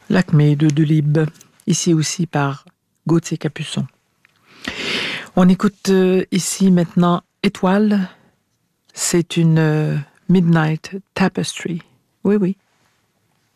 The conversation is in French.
L'acmé de Delibes, ici aussi par Gauthier Capuçon. On écoute ici maintenant Étoile. C'est une Midnight Tapestry. Oui, oui.